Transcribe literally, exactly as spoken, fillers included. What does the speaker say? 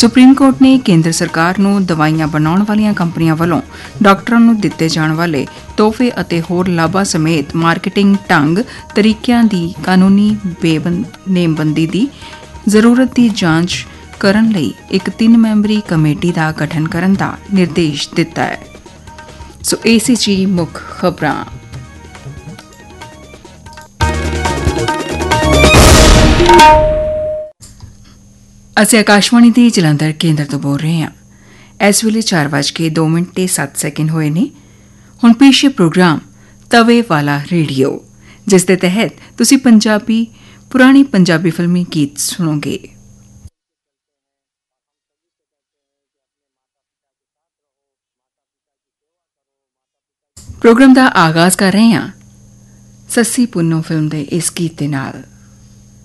Supreme court ਨੇ ਕੇਂਦਰ ਸਰਕਾਰ ਨੂੰ ਦਵਾਈਆਂ ਬਣਾਉਣ ਵਾਲੀਆਂ ਕੰਪਨੀਆਂ ਵੱਲੋਂ ਡਾਕਟਰਾਂ ਨੂੰ ਦਿੱਤੇ ਜਾਣ ਵਾਲੇ ਤੋਹਫੇ ਅਤੇ ਹੋਰ ਲਾਭਾਂ ਸਮੇਤ ਮਾਰਕੀਟਿੰਗ ਢੰਗ ਤਰੀਕਿਆਂ ਦੀ ਕਾਨੂੰਨੀ ਨੇਮਬੰਦੀ ਦੀ ਜ਼ਰੂਰਤ ਦੀ ਜਾਂਚ ਕਰਨ ਲਈ ਇੱਕ ਤਿੰਨ ਮੈਂਬਰੀ ਕਮੇਟੀ ਦਾ ਗਠਨ ਕਰਨ ਦਾ ਨਿਰਦੇਸ਼ ਦਿੱਤਾ ਹੈ। ਸੋ ਏ ਸੀ ਜੀ ਮੁੱਖ ਖਬਰਾਂ। ਅਸੀਂ ਆਕਾਸ਼ਵਾਣੀ ਦੀ ਜਲੰਧਰ ਕੇਂਦਰ ਤੋਂ ਬੋਲ ਰਹੇ ਹਾਂ। ਇਸ ਵੇਲੇ ਚਾਰ ਵੱਜ ਕੇ ਦੋ ਮਿੰਟ ਤੇ ਸੱਤ ਸੈਕਿੰਡ ਹੋਏ ਨੇ। ਹੁਣ ਪੇਸ਼ ਹੈ ਪ੍ਰੋਗਰਾਮ ਤਵੇ ਵਾਲਾ ਰੇਡੀਓ, ਜਿਸ ਦੇ ਤਹਿਤ ਤੁਸੀਂ ਪੰਜਾਬੀ ਪੁਰਾਣੀ ਪੰਜਾਬੀ ਫਿਲਮੀ ਗੀਤ ਸੁਣੋਗੇ। ਪ੍ਰੋਗਰਾਮ ਦਾ ਆਗਾਜ਼ ਕਰ ਰਹੇ ਹਾਂ ਸੱਸੀ ਪੁੰਨੂ ਫਿਲਮ ਦੇ ਇਸ ਗੀਤ ਦੇ ਨਾਲ।